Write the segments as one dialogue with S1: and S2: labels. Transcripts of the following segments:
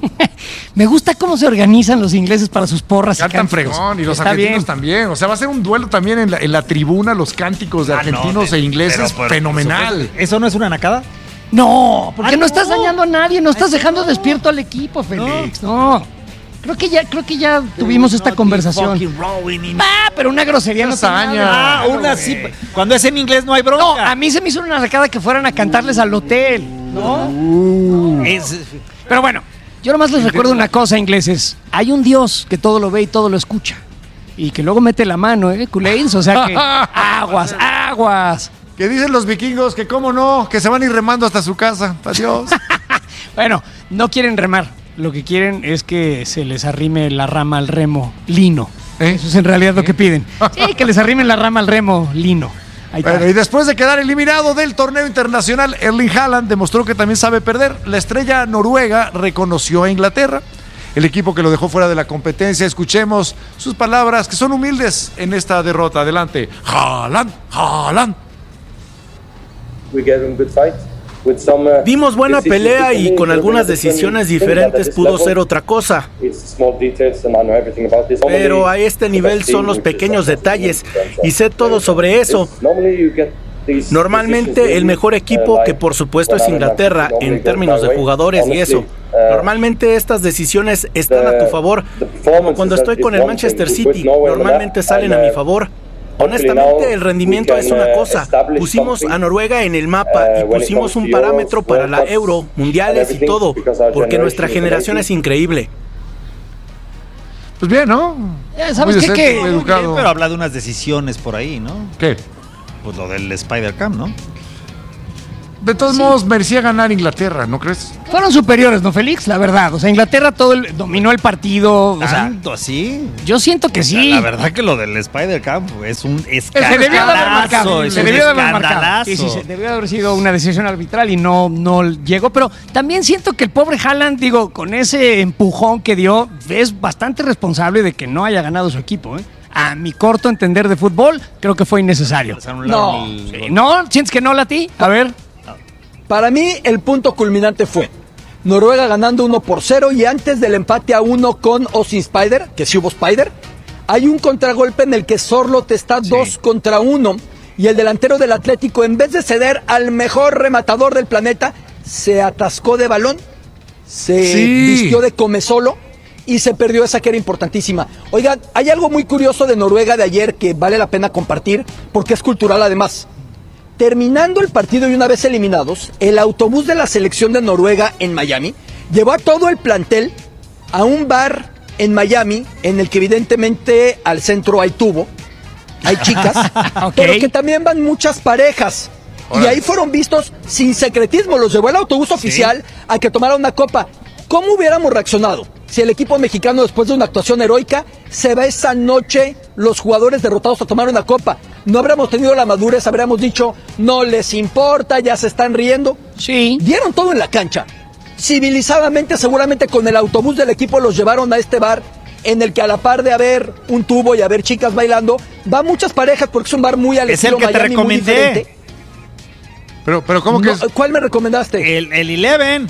S1: Me gusta cómo se organizan los ingleses para sus porras.
S2: Cantan fregón y los argentinos también. O sea, va a ser un duelo también en la tribuna, los cánticos de argentinos e ingleses, fenomenal.
S3: ¿Eso no es una nacada?
S1: No, porque no estás dañando a nadie, no estás dejando despierto al equipo, Félix. No. Creo que ya tuvimos esta conversación. Pero una grosería no daña.
S3: Una sí. Cuando es en inglés no hay bronca.
S1: No, a mí se me hizo una sacada que fueran a cantarles al hotel, ¿no? Pero bueno, yo nomás les recuerdo una cosa, ingleses. Hay un Dios que todo lo ve y todo lo escucha. Y que luego mete la mano, culés. O sea que aguas.
S2: Que dicen los vikingos que cómo no, que se van a ir remando hasta su casa. Adiós.
S1: Bueno, no quieren remar. Lo que quieren es que se les arrime la rama al remo lino. Eso es en realidad lo que piden. Sí, que les arrimen la rama al remo lino.
S2: Bueno, y después de quedar eliminado del torneo internacional, Erling Haaland demostró que también sabe perder. La estrella noruega reconoció a Inglaterra, el equipo que lo dejó fuera de la competencia. Escuchemos sus palabras, que son humildes en esta derrota. Adelante. Haaland.
S4: We gave him a good fight.
S5: Dimos buena pelea y con algunas decisiones diferentes pudo ser otra cosa. Pero a este nivel son los pequeños detalles y sé todo sobre eso. Normalmente el mejor equipo, que por supuesto es Inglaterra en términos de jugadores y eso. Normalmente estas decisiones están a tu favor, como cuando estoy con el Manchester City, normalmente salen a mi favor. Honestamente, el rendimiento es una cosa. Pusimos a Noruega en el mapa y pusimos un parámetro para la Euro, mundiales y todo, porque nuestra generación es increíble.
S2: Pues bien, ¿no?
S1: ¿Sabes qué?
S3: Bien, pero habla de unas decisiones por ahí, ¿no?
S2: ¿Qué?
S3: Pues lo del Spider-Cam, ¿no?
S2: De todos modos, merecía ganar Inglaterra, ¿no crees?
S1: Fueron superiores, ¿no, Félix? La verdad. O sea, Inglaterra dominó el partido.
S3: ¿Tanto así?
S1: Yo siento que sí.
S3: La verdad que lo del Spider-Cam es un escandalazo.
S1: Se debió de haber marcado.
S3: Se debió de haber marcado.
S1: Sí, se debió de haber sido una decisión arbitral y no llegó. Pero también siento que el pobre Haaland, con ese empujón que dio, es bastante responsable de que no haya ganado su equipo, ¿eh? A mi corto entender de fútbol, creo que fue innecesario. ¿No? ¿Sientes que no, Lati? A ver.
S6: Para mí, el punto culminante fue Noruega ganando 1-0 y antes del empate a 1 con o sin Spider, que sí hubo Spider, hay un contragolpe en el que Sorloth está 2 contra 1 y el delantero del Atlético, en vez de ceder al mejor rematador del planeta, se atascó de balón, se vistió de come solo y se perdió esa que era importantísima. Oigan, hay algo muy curioso de Noruega de ayer que vale la pena compartir porque es cultural además. Terminando el partido y una vez eliminados, el autobús de la selección de Noruega en Miami llevó a todo el plantel a un bar en Miami, en el que evidentemente al centro hay tubo, hay chicas, pero que también van muchas parejas. Y ahí fueron vistos sin secretismo, los llevó el autobús oficial a que tomara una copa. ¿Cómo hubiéramos reaccionado si el equipo mexicano, después de una actuación heroica, se va esa noche los jugadores derrotados a tomar una copa? No habríamos tenido la madurez, habríamos dicho, no les importa, ya se están riendo.
S1: Sí.
S6: Dieron todo en la cancha. Civilizadamente, seguramente con el autobús del equipo los llevaron a este bar en el que a la par de haber un tubo y haber chicas bailando, va muchas parejas porque es un bar muy al estilo Miami,
S3: te recomendé.
S2: Pero ¿cómo que es?
S6: ¿Cuál me recomendaste?
S3: El Eleven.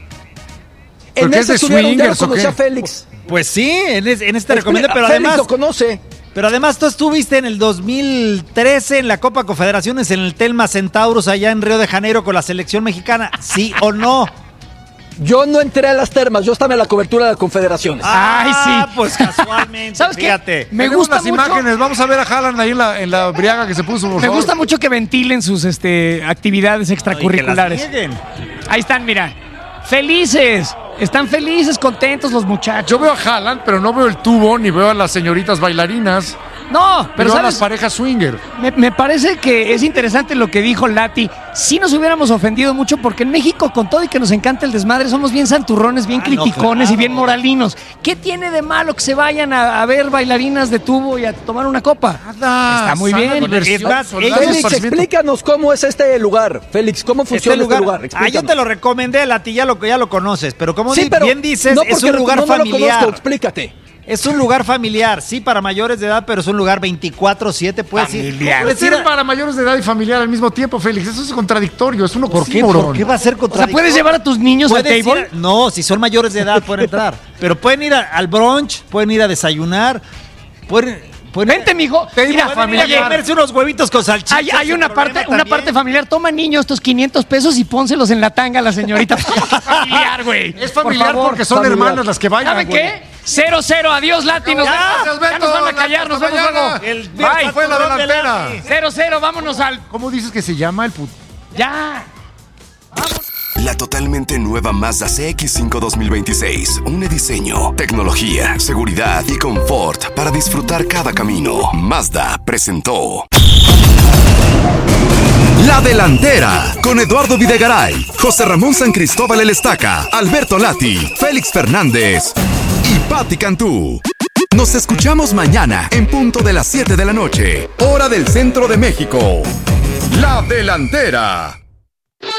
S6: En ese estuvieron, ya lo conocía Félix.
S3: Pues sí, en este recomendé, pero además...
S6: Félix lo conoce.
S3: Pero además tú estuviste en el 2013 en la Copa Confederaciones en el Telma Centauros allá en Río de Janeiro con la selección mexicana, ¿sí o no?
S6: Yo no entré a las termas, yo estaba en la cobertura de las confederaciones.
S3: ¡Ay, sí! Pues casualmente,
S1: ¿sabes
S3: fíjate.
S1: Qué? Me gustan
S2: las imágenes, vamos a ver a Haaland ahí en la briaga que se puso.
S1: Me gusta mucho que ventilen sus actividades extracurriculares. Ahí están, mira. ¡Felices! Están felices, contentos los muchachos.
S2: Yo veo a Haaland, pero no veo el tubo, ni veo a las señoritas bailarinas.
S1: No, pero
S2: ¿sabes? A las parejas swinger.
S1: Me parece que es interesante lo que dijo Lati. Sí nos hubiéramos ofendido mucho porque en México, con todo y que nos encanta el desmadre, somos bien santurrones, bien criticones y bien moralinos. ¿Qué tiene de malo que se vayan a ver bailarinas de tubo y a tomar una copa?
S2: Nada,
S1: está muy bien.
S6: Félix, explícanos cómo es este lugar. Félix, ¿cómo funciona este lugar?
S3: Yo te lo recomendé, Lati, ya lo conoces, pero como
S6: sí,
S3: bien dices,
S6: no,
S3: es un lugar
S6: no
S3: familiar.
S6: Lo conozco, explícate.
S3: Es un lugar familiar, sí, para mayores de edad, pero es un lugar 24/7. Puedes ir
S2: para mayores de edad y familiar al mismo tiempo, Félix. Eso es contradictorio, es uno
S3: ¿Por qué va a ser contradictorio?
S1: O sea, ¿puedes llevar a tus niños al table?
S3: No, si son mayores de edad pueden entrar. Pero pueden ir al brunch, pueden ir a desayunar,
S1: Vente, mijo.
S2: Mira, familiar.
S3: Verse unos huevitos con salchicha.
S1: Hay una parte familiar. Toma, niño, estos 500 pesos y pónselos en la tanga a la señorita. familiar, güey.
S2: Es familiar porque son hermanas las que vayan.
S1: ¿Sabe qué? 0-0. Adiós, Lati. Ya nos van a callar. Nos vemos luego.
S2: Bye. Fue la delantera.
S1: 0-0. Vámonos al...
S2: ¿Cómo dices que se llama el
S1: Ya.
S7: La totalmente nueva Mazda CX-5 2026. Un diseño, tecnología, seguridad y confort para disfrutar cada camino. Mazda presentó La Delantera con Eduardo Videgaray, José Ramón San Cristóbal El Estaca, Alberto Lati, Félix Fernández y Pati Cantú. Nos escuchamos mañana en punto de las 7 de la noche, hora del centro de México. La Delantera.